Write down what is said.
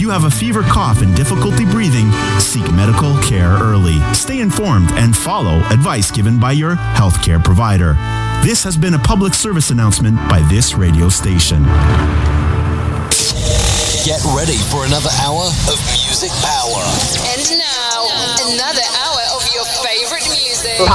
you have a fever, cough, and difficulty breathing, seek medical care early. Stay informed and follow advice given by your healthcare provider. This has been a public service announcement by this radio station. Get ready for another hour of music power. And now, another hour of your favorite music.